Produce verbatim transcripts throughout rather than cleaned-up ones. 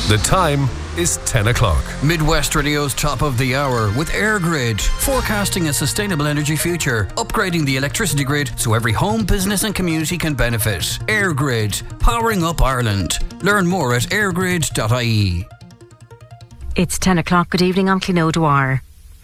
The time is ten o'clock. Midwest Radio's top of the hour with AirGrid, forecasting a sustainable energy future, upgrading the electricity grid so every home, business and community can benefit. AirGrid, powering up Ireland. Learn more at airgrid dot I E. It's ten o'clock. Good evening, I'm Clín O'Dwyer.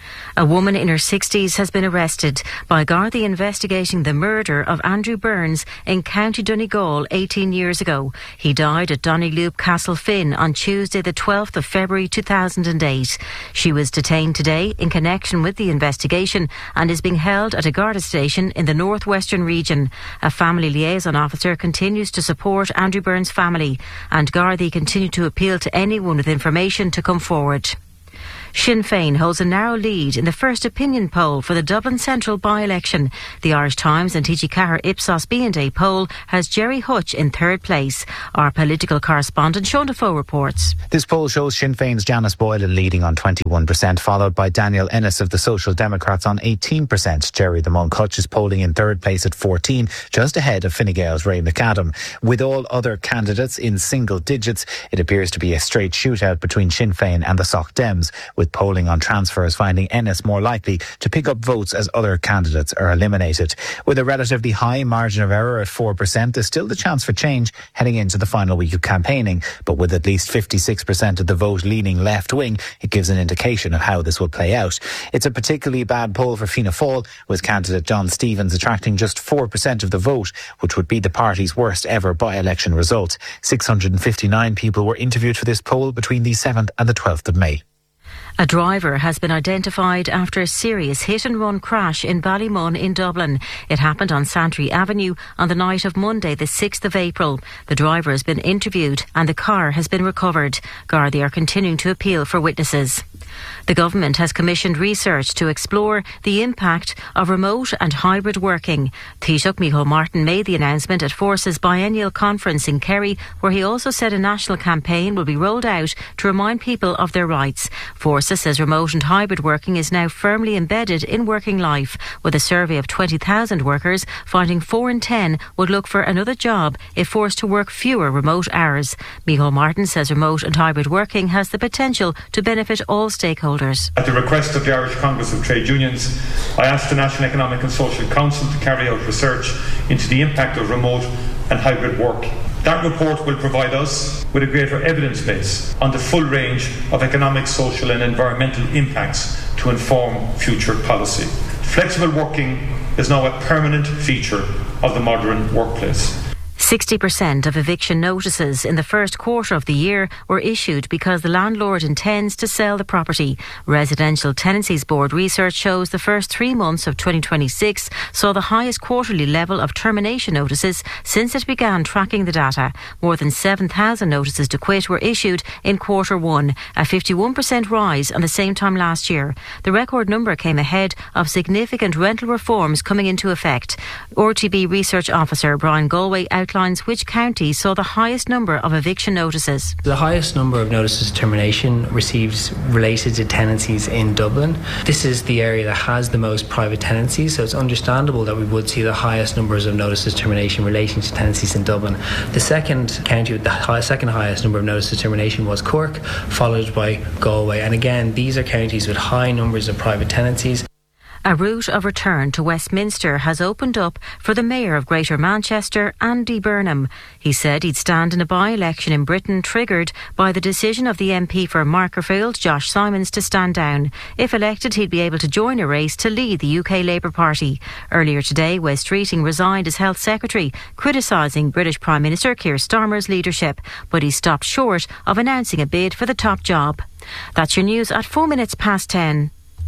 A woman in her sixties has been arrested by Gardaí investigating the murder of Andrew Burns in County Donegal eighteen years ago. He died at Donnylloop Castle Finn on Tuesday the twelfth of February two thousand eight. She was detained today in connection with the investigation and is being held at a Garda station in the northwestern region. A family liaison officer continues to support Andrew Burns' family, and Gardaí continue to appeal to anyone with information to come forward. Sinn Féin holds a narrow lead in the first opinion poll for the Dublin Central by-election. The Irish Times and T G Ceathair Ipsos B and A poll has Jerry Hutch in third place. Our political correspondent Sean Defoe reports. This poll shows Sinn Féin's Janice Boylan leading on twenty-one percent, followed by Daniel Ennis of the Social Democrats on eighteen percent. Jerry the Monk Hutch is polling in third place at fourteen, just ahead of Fine Gael's Ray McAdam. With all other candidates in single digits, it appears to be a straight shootout between Sinn Féin and the Soc Dems, with polling on transfers finding Ennis more likely to pick up votes as other candidates are eliminated. With a relatively high margin of error at four percent, there's still the chance for change heading into the final week of campaigning, but with at least fifty-six percent of the vote leaning left-wing, it gives an indication of how this will play out. It's a particularly bad poll for Fianna Fáil, with candidate John Stevens attracting just four percent of the vote, which would be the party's worst ever by-election result. six hundred fifty-nine people were interviewed for this poll between the seventh and the twelfth of May. A driver has been identified after a serious hit-and-run crash in Ballymun in Dublin. It happened on Santry Avenue on the night of Monday, the sixth of April. The driver has been interviewed and the car has been recovered. Gardaí are continuing to appeal for witnesses. The government has commissioned research to explore the impact of remote and hybrid working. Taoiseach Micheál Martin made the announcement at Force's biennial conference in Kerry, where he also said a national campaign will be rolled out to remind people of their rights. Force says remote and hybrid working is now firmly embedded in working life, with a survey of twenty thousand workers finding four in ten would look for another job if forced to work fewer remote hours. Micheál Martin says remote and hybrid working has the potential to benefit all stakeholders. At the request of the Irish Congress of Trade Unions, I asked the National Economic and Social Council to carry out research into the impact of remote and hybrid work. That report will provide us with a greater evidence base on the full range of economic, social and environmental impacts to inform future policy. Flexible working is now a permanent feature of the modern workplace. sixty percent of eviction notices in the first quarter of the year were issued because the landlord intends to sell the property. Residential Tenancies Board research shows the first three months of twenty twenty-six saw the highest quarterly level of termination notices since it began tracking the data. More than seven thousand notices to quit were issued in quarter one, a fifty-one percent rise on the same time last year. The record number came ahead of significant rental reforms coming into effect. R T B Research Officer Brian Galway outlines which county saw the highest number of eviction notices. The highest number of notices of termination received related to tenancies in Dublin. This is the area that has the most private tenancies, so it's understandable that we would see the highest numbers of notices of termination relating to tenancies in Dublin. The second county with the high, second highest number of notices of termination was Cork, followed by Galway. And again, these are counties with high numbers of private tenancies. A route of return to Westminster has opened up for the Mayor of Greater Manchester, Andy Burnham. He said he'd stand in a by-election in Britain triggered by the decision of the M P for Markerfield, Josh Simons, to stand down. If elected, he'd be able to join a race to lead the U K Labour Party. Earlier today, Wes Streeting resigned as Health Secretary, criticising British Prime Minister Keir Starmer's leadership, but he stopped short of announcing a bid for the top job. That's your news at four minutes past ten.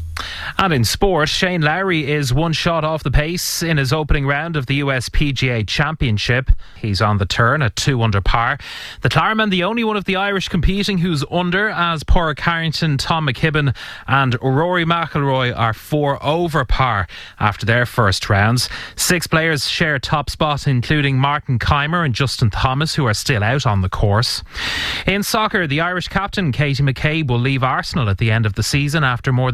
And in sport, Shane Lowry is one shot off the pace in his opening round of the U S P G A Championship. He's on the turn at two under par. The Clarman, the only one of the Irish competing who's under, as Pádraig Harrington, Tom McKibben and Rory McIlroy are four over par after their first rounds. Six players share top spot, including Martin Keimer and Justin Thomas, who are still out on the course. In soccer, the Irish captain Katie McCabe will leave Arsenal at the end of the season after more than a decade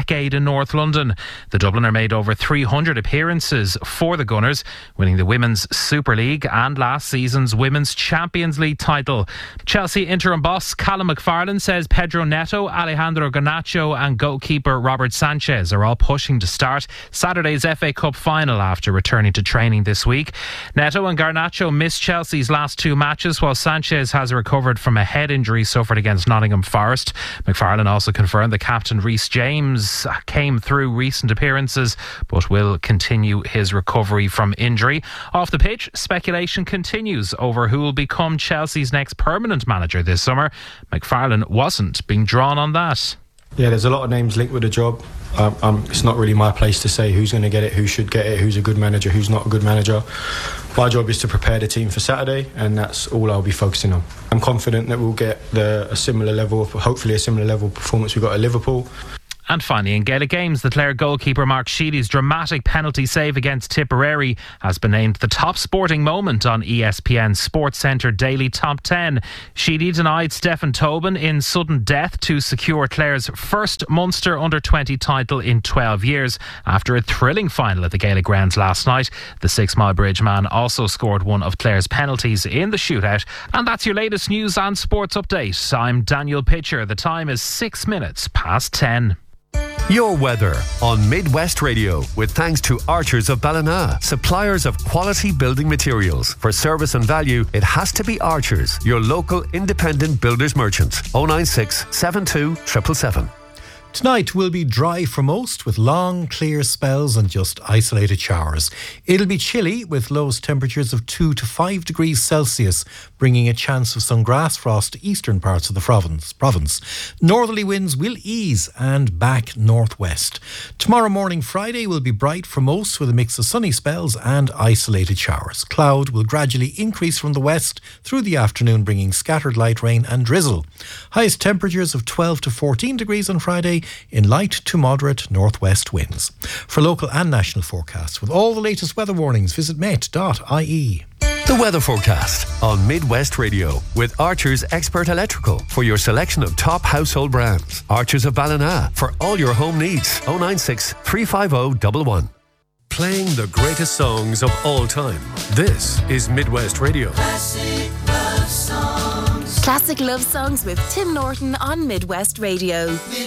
Gate in North London. The Dubliner made over three hundred appearances for the Gunners, winning the Women's Super League and last season's Women's Champions League title. Chelsea interim boss Callum McFarlane says Pedro Neto, Alejandro Garnacho and goalkeeper Robert Sanchez are all pushing to start Saturday's F A Cup final after returning to training this week. Neto and Garnacho missed Chelsea's last two matches, while Sanchez has recovered from a head injury suffered against Nottingham Forest. McFarlane also confirmed that captain Reece James came through recent appearances but will continue his recovery from injury. Off the pitch, speculation continues over who will become Chelsea's next permanent manager this summer. McFarlane wasn't being drawn on that. Yeah, there's a lot of names linked with the job. Um, um, it's not really my place to say who's going to get it, who should get it, who's a good manager, who's not a good manager. My job is to prepare the team for Saturday, and that's all I'll be focusing on. I'm confident that we'll get the, a similar level, of, hopefully a similar level of performance we got at Liverpool. And finally, in Gaelic Games, the Clare goalkeeper Mark Sheedy's dramatic penalty save against Tipperary has been named the top sporting moment on E S P N Sports Centre Daily Top ten. Sheedy denied Stephen Tobin in sudden death to secure Clare's first Munster under twenty title in twelve years after a thrilling final at the Gaelic Grounds last night. The Six Mile Bridge man also scored one of Clare's penalties in the shootout. And that's your latest news and sports update. I'm Daniel Pitcher. The time is six minutes past ten. Your weather on Midwest Radio, with thanks to Archers of Ballina, suppliers of quality building materials. For service and value, it has to be Archers, your local independent builders merchant. oh nine six, seven two, seven seven seven. Tonight will be dry for most, with long, clear spells and just isolated showers. It'll be chilly, with lowest temperatures of two to five degrees Celsius, bringing a chance of some grass frost to eastern parts of the province. province. Northerly winds will ease and back northwest. Tomorrow morning, Friday, will be bright for most, with a mix of sunny spells and isolated showers. Cloud will gradually increase from the west through the afternoon, bringing scattered light rain and drizzle. Highest temperatures of twelve to fourteen degrees on Friday, in light to moderate northwest winds. For local and national forecasts with all the latest weather warnings, visit met dot I E. The weather forecast on Midwest Radio with Archers Expert Electrical for your selection of top household brands. Archers of Ballina for all your home needs. oh nine six, three five oh, one one. Playing the greatest songs of all time. This is Midwest Radio. Classic love songs. Classic love songs with Tim Norton on Midwest Radio.